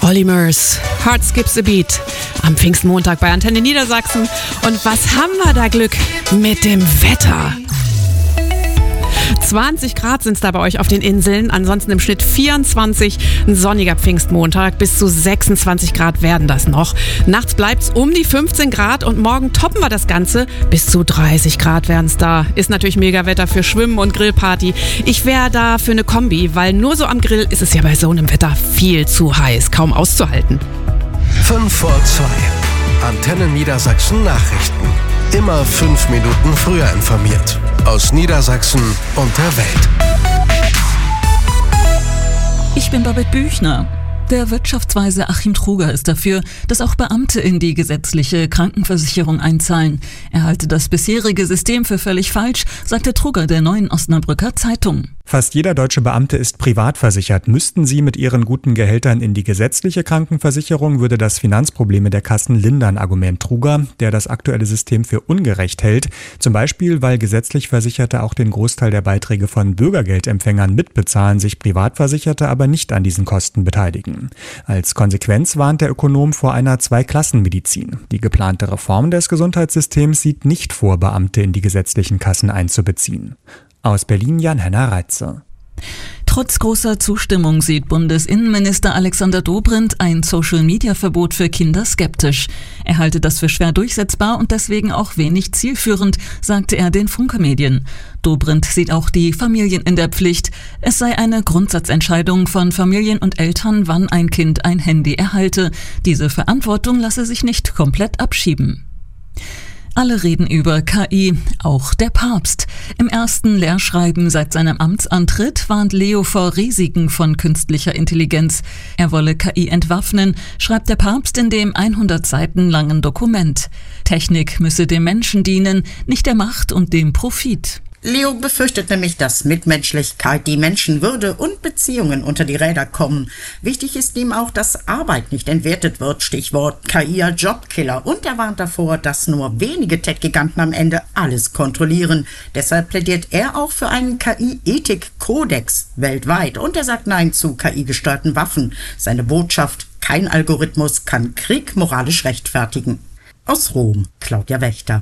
Polymers, Heart Skips a Beat am Pfingstmontag bei Antenne Niedersachsen. Und was haben wir da Glück mit dem Wetter? 20 Grad sind es da bei euch auf den Inseln, ansonsten im Schnitt 24, ein sonniger Pfingstmontag, bis zu 26 Grad werden das noch. Nachts bleibt es um die 15 Grad und morgen toppen wir das Ganze, bis zu 30 Grad werden es da. Ist natürlich mega Wetter für Schwimmen und Grillparty. Ich wäre da für eine Kombi, weil nur so am Grill ist es ja bei so einem Wetter viel zu heiß, kaum auszuhalten. 5 vor 2. Antenne Niedersachsen Nachrichten. Immer 5 Minuten früher informiert. Aus Niedersachsen und der Welt. Ich bin Babette Büchner. Der Wirtschaftsweise Achim Truger ist dafür, dass auch Beamte in die gesetzliche Krankenversicherung einzahlen. Er halte das bisherige System für völlig falsch, sagte Truger der Neuen Osnabrücker Zeitung. Fast jeder deutsche Beamte ist privat versichert. Müssten sie mit ihren guten Gehältern in die gesetzliche Krankenversicherung, würde das Finanzprobleme der Kassen lindern, Argument Truger, der das aktuelle System für ungerecht hält. Zum Beispiel, weil gesetzlich Versicherte auch den Großteil der Beiträge von Bürgergeldempfängern mitbezahlen, sich Privatversicherte aber nicht an diesen Kosten beteiligen. Als Konsequenz warnt der Ökonom vor einer Zweiklassenmedizin. Die geplante Reform des Gesundheitssystems sieht nicht vor, Beamte in die gesetzlichen Kassen einzubeziehen. Aus Berlin Jan-Henner Reitze. Trotz großer Zustimmung sieht Bundesinnenminister Alexander Dobrindt ein Social-Media-Verbot für Kinder skeptisch. Er halte das für schwer durchsetzbar und deswegen auch wenig zielführend, sagte er den Funke-Medien. Dobrindt sieht auch die Familien in der Pflicht. Es sei eine Grundsatzentscheidung von Familien und Eltern, wann ein Kind ein Handy erhalte. Diese Verantwortung lasse sich nicht komplett abschieben. Alle reden über KI, auch der Papst. Im ersten Lehrschreiben seit seinem Amtsantritt warnt Leo vor Risiken von künstlicher Intelligenz. Er wolle KI entwaffnen, schreibt der Papst in dem 100 Seiten langen Dokument. Technik müsse dem Menschen dienen, nicht der Macht und dem Profit. Leo befürchtet nämlich, dass Mitmenschlichkeit, die Menschenwürde und Beziehungen unter die Räder kommen. Wichtig ist ihm auch, dass Arbeit nicht entwertet wird, Stichwort KI als Jobkiller. Und er warnt davor, dass nur wenige Tech-Giganten am Ende alles kontrollieren. Deshalb plädiert er auch für einen KI-Ethik-Kodex weltweit. Und er sagt Nein zu KI-gesteuerten Waffen. Seine Botschaft: Kein Algorithmus kann Krieg moralisch rechtfertigen. Aus Rom, Claudia Wächter.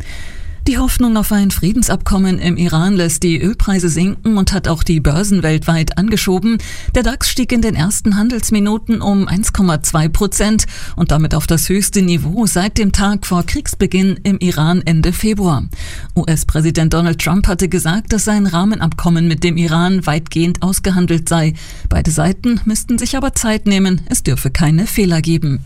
Die Hoffnung auf ein Friedensabkommen im Iran lässt die Ölpreise sinken und hat auch die Börsen weltweit angeschoben. Der DAX stieg in den ersten Handelsminuten um 1,2% und damit auf das höchste Niveau seit dem Tag vor Kriegsbeginn im Iran Ende Februar. US-Präsident Donald Trump hatte gesagt, dass sein Rahmenabkommen mit dem Iran weitgehend ausgehandelt sei. Beide Seiten müssten sich aber Zeit nehmen, es dürfe keine Fehler geben.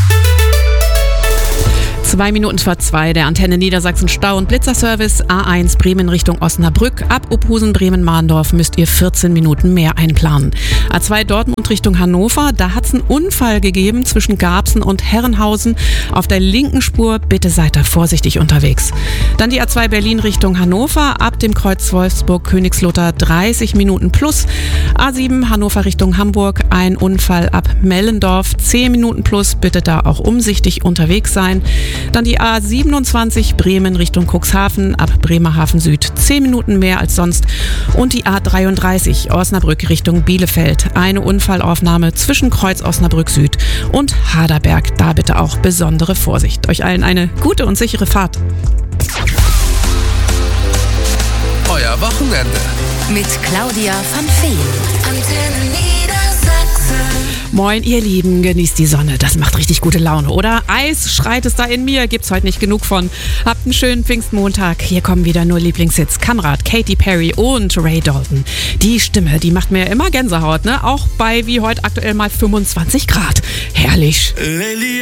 2 Minuten vor 2, der Antenne Niedersachsen Stau- und Blitzerservice A1 Bremen Richtung Osnabrück. Ab Ophusen Bremen-Mahndorf müsst ihr 14 Minuten mehr einplanen. A2 Dortmund Richtung Hannover, da hat es einen Unfall gegeben zwischen Garbsen und Herrenhausen. Auf der linken Spur, bitte seid da vorsichtig unterwegs. Dann die A2 Berlin Richtung Hannover, ab dem Kreuz Wolfsburg-Königslutter 30 Minuten plus. A7 Hannover Richtung Hamburg, ein Unfall ab Mellendorf, 10 Minuten plus, bitte da auch umsichtig unterwegs sein. Dann die A27 Bremen Richtung Cuxhaven, ab Bremerhaven Süd 10 Minuten mehr als sonst. Und die A33 Osnabrück Richtung Bielefeld. Eine Unfallaufnahme zwischen Kreuz Osnabrück Süd und Haderberg. Da bitte auch besondere Vorsicht. Euch allen eine gute und sichere Fahrt. Euer Wochenende. Mit Claudia van Feen. Antenne Niedersachsen. Moin, ihr Lieben, genießt die Sonne. Das macht richtig gute Laune, oder? Eis schreit es da in mir, gibt's heute nicht genug von. Habt einen schönen Pfingstmontag. Hier kommen wieder nur Lieblingshits. Kamrat, Katy Perry und Ray Dalton. Die Stimme, die macht mir immer Gänsehaut, ne? Auch bei wie heute aktuell mal 25 Grad. Herrlich.